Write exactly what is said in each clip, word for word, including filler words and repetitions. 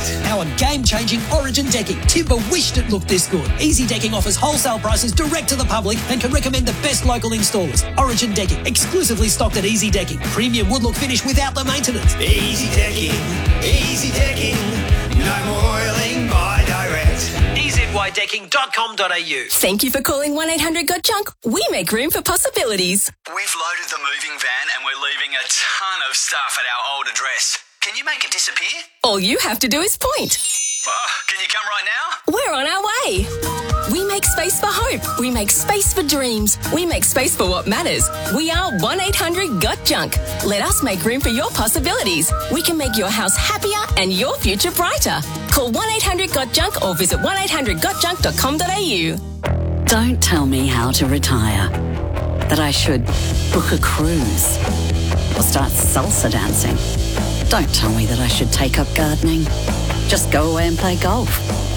Our game-changing Origin decking. Timber wished it looked this good. Easy Decking offers wholesale prices direct to the public and can recommend the best local installers. Origin Decking, exclusively stocked at Easy Decking. Premium wood look finish without the maintenance. Easy Decking, Easy Decking, no more oiling by direct. e z y decking dot com dot a u. Thank you for calling one eight hundred got junk. We make room for possibilities. We've loaded the moving van and we're leaving a ton of stuff at our old address. Can you make it disappear? All you have to do is point. Oh, can you come right now? We're on our way. We make space for hope. We make space for dreams. We make space for what matters. We are one eight hundred got junk. Let us make room for your possibilities. We can make your house happier and your future brighter. Call one eight hundred got junk or visit one eight hundred got junk dot com dot a u. Don't tell me how to retire. That I should book a cruise or start salsa dancing. Don't tell me that I should take up gardening. Just go away and play golf.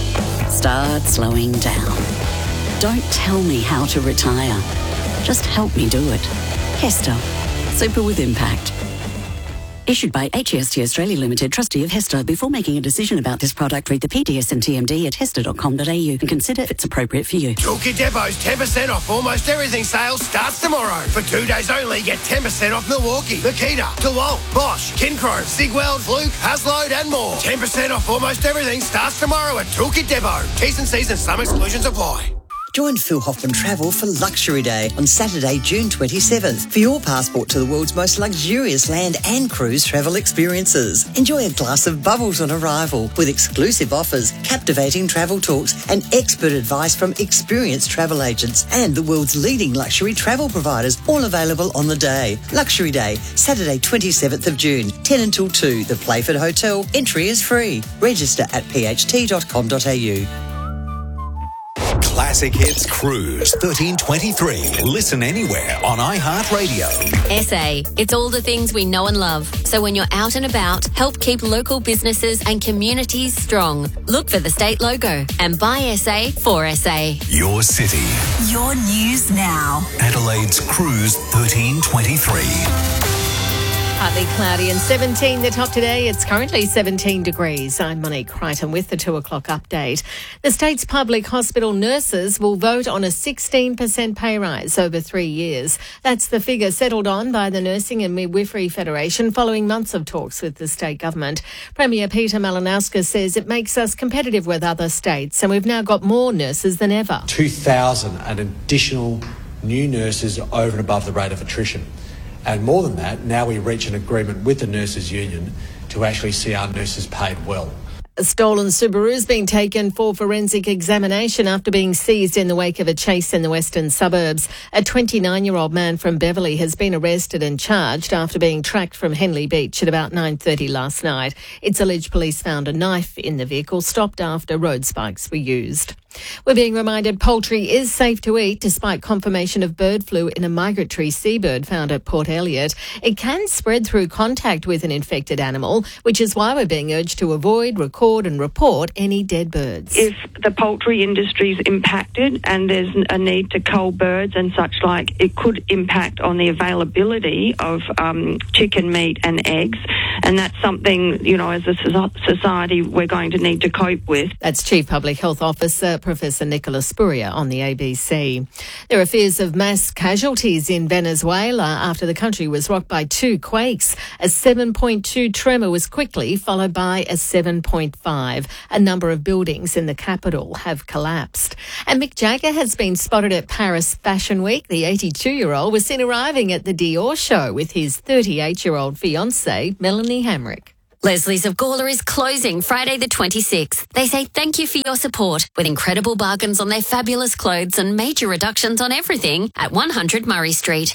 Start slowing down. Don't tell me how to retire. Just help me do it. Hester. Super with impact. Issued by H E S T Australia Limited, trustee of Hester. Before making a decision about this product, read the P D S and T M D at hester dot com dot a u and consider if it's appropriate for you. Toolkit Depot's ten percent off almost everything sale starts tomorrow. For two days only, get ten percent off Milwaukee, Makita, DeWalt, Bosch, Kincro, Sigweld, Fluke, Haslode and more. ten percent off almost everything starts tomorrow at Toolkit Depot. T's and C's and some exclusions apply. Join Phil Hoffman Travel for Luxury Day on Saturday, June twenty-seventh for your passport to the world's most luxurious land and cruise travel experiences. Enjoy a glass of bubbles on arrival with exclusive offers, captivating travel talks and expert advice from experienced travel agents and the world's leading luxury travel providers, all available on the day. Luxury Day, Saturday, twenty-seventh of June, ten until two, the Playford Hotel. Entry is free. Register at p h t dot com dot a u. Classic Hits Cruise thirteen twenty-three. Listen anywhere on iHeartRadio. S A. It's all the things we know and love. So when you're out and about, help keep local businesses and communities strong. Look for the state logo and buy S A for S A. Your city. Your news now. Adelaide's Cruise thirteen twenty-three. Partly cloudy and seventeen the top today. It's currently seventeen degrees. I'm Monique Crichton with the two o'clock update. The state's public hospital nurses will vote on a sixteen percent pay rise over three years. That's the figure settled on by the Nursing and Midwifery Federation following months of talks with the state government. Premier Peter Malinauskas says it makes us competitive with other states and we've now got more nurses than ever. two thousand and additional new nurses over and above the rate of attrition. And more than that, now we reach an agreement with the Nurses Union to actually see our nurses paid well. A stolen Subaru is being taken for forensic examination after being seized in the wake of a chase in the western suburbs. A twenty-nine-year-old man from Beverley has been arrested and charged after being tracked from Henley Beach at about nine thirty last night. It's alleged police found a knife in the vehicle, stopped after road spikes were used. We're being reminded poultry is safe to eat despite confirmation of bird flu in a migratory seabird found at Port Elliot. It can spread through contact with an infected animal, which is why we're being urged to avoid, record and report any dead birds. If the poultry industry is impacted and there's a need to cull birds and such like, it could impact on the availability of um, chicken meat and eggs. And that's something, you know, as a society we're going to need to cope with. That's Chief Public Health Officer Professor Nicola Spurrier on the A B C. There are fears of mass casualties in Venezuela after the country was rocked by two quakes. A seven point two tremor was quickly followed by a seven point five. A number of buildings in the capital have collapsed. And Mick Jagger has been spotted at Paris Fashion Week. The eighty-two-year-old was seen arriving at the Dior show with his thirty-eight-year-old fiancée, Melanie Hamrick. Leslie's of Gawler is closing Friday the twenty-sixth. They say thank you for your support with incredible bargains on their fabulous clothes and major reductions on everything at one hundred Murray Street.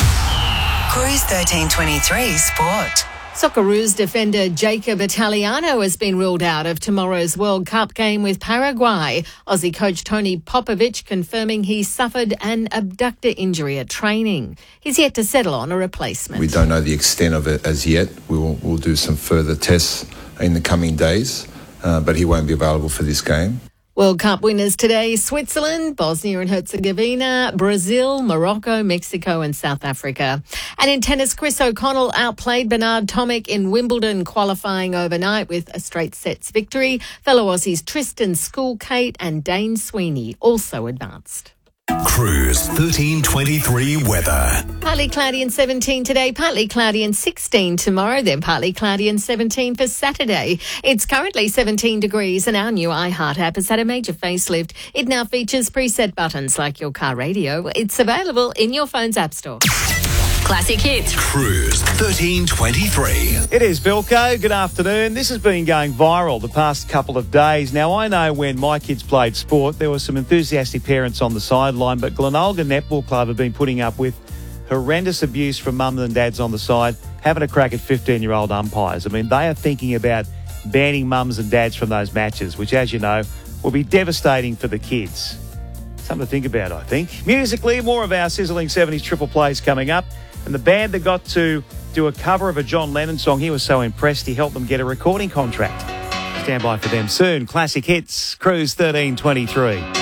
Cruise thirteen twenty-three Sport. Socceroos defender Jacob Italiano has been ruled out of tomorrow's World Cup game with Paraguay. Aussie coach Tony Popovic confirming he suffered an abductor injury at training. He's yet to settle on a replacement. We don't know the extent of it as yet. We will we'll do some further tests in the coming days, uh, but he won't be available for this game. World Cup winners today: Switzerland, Bosnia and Herzegovina, Brazil, Morocco, Mexico and South Africa. And in tennis, Chris O'Connell outplayed Bernard Tomic in Wimbledon, qualifying overnight with a straight sets victory. Fellow Aussies Tristan Schoolkate and Dane Sweeney also advanced. Cruise thirteen twenty-three weather. Partly cloudy and seventeen today, partly cloudy and sixteen tomorrow, then partly cloudy and seventeen for Saturday. It's currently seventeen degrees and our new iHeart app has had a major facelift. It now features preset buttons like your car radio. It's available in your phone's app store. Classic hits. Cruise thirteen twenty-three. It is Bilko. Good afternoon. This has been going viral the past couple of days. Now, I know when my kids played sport, there were some enthusiastic parents on the sideline, but Glenolga Netball Club have been putting up with horrendous abuse from mums and dads on the side, having a crack at fifteen-year-old umpires. I mean, they are thinking about banning mums and dads from those matches, which, as you know, will be devastating for the kids. Something to think about, I think. Musically, more of our sizzling seventies triple plays coming up. And the band that got to do a cover of a John Lennon song, he was so impressed he helped them get a recording contract. Stand by for them soon. Classic hits, Cruise thirteen twenty-three.